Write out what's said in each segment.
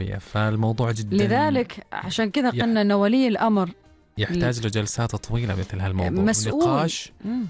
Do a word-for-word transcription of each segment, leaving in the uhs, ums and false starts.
العربية. فالموضوع جدا لذلك عشان كذا قلنا أن ولي الأمر يحتاج لجلسات طويلة مثل هالموضوع، مسؤول. نقاش مم.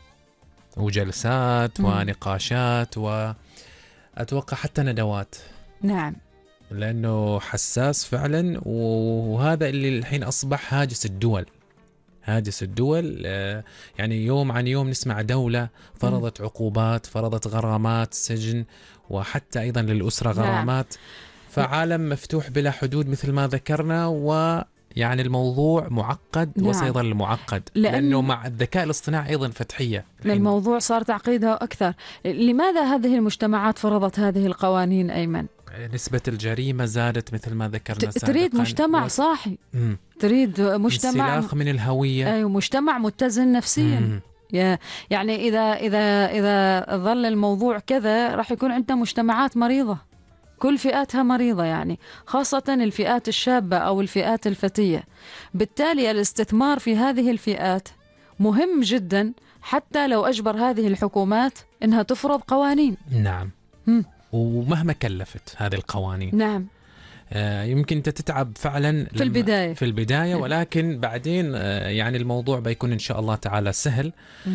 وجلسات مم. ونقاشات، وأتوقع حتى ندوات. نعم، لأنه حساس فعلا، وهذا اللي الحين أصبح هاجس الدول. هاجس الدول يعني يوم عن يوم نسمع دولة فرضت عقوبات، فرضت غرامات سجن، وحتى أيضا للأسرة غرامات. فعالم مفتوح بلا حدود مثل ما ذكرنا، ويعني الموضوع معقد. نعم. وسيظل معقد لأن لأنه مع الذكاء الاصطناعي أيضا فتحية. الموضوع صار تعقيدها أكثر. لماذا هذه المجتمعات فرضت هذه القوانين أيمن؟ نسبة الجريمة زادت مثل ما ذكرنا سابقا. تريد مجتمع و... صاحي. مم. تريد مجتمع انسلاخ من الهوية. أي مجتمع متزن نفسيا. مم. يعني إذا إذا إذا ظل الموضوع كذا راح يكون عندنا مجتمعات مريضة، كل فئاتها مريضة، يعني خاصة الفئات الشابة أو الفئات الفتية. بالتالي الاستثمار في هذه الفئات مهم جدا، حتى لو أجبر هذه الحكومات إنها تفرض قوانين. نعم. م. ومهما كلفت هذه القوانين. نعم. آه يمكن أنت تتعب فعلا في البداية في البداية ولكن بعدين آه يعني الموضوع بيكون إن شاء الله تعالى سهل.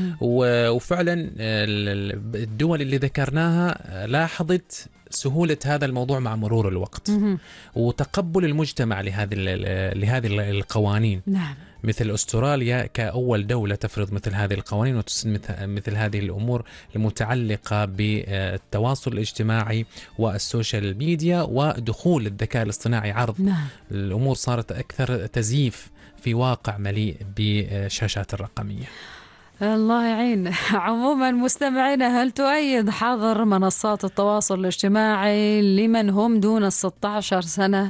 وفعلا الدول اللي ذكرناها لاحظت سهولة هذا الموضوع مع مرور الوقت. م- وتقبل المجتمع لهذه لهذه القوانين. نعم. مثل أستراليا كأول دولة تفرض مثل هذه القوانين وتسن مثل هذه الأمور المتعلقة بالتواصل الاجتماعي والسوشيال ميديا ودخول الذكاء الاصطناعي عرض. نعم. الأمور صارت أكثر تزييف في واقع مليء بالشاشات الرقمية. الله يعين. عموما مستمعينا، هل تؤيد حظر منصات التواصل الاجتماعي لمن هم دون الستة عشر سنة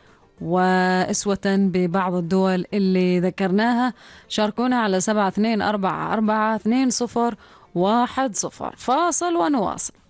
وأسوة ببعض الدول اللي ذكرناها؟ شاركونا على سبعة اثنين أربعة أربعة اثنين صفر واحد صفر. فاصل ونواصل.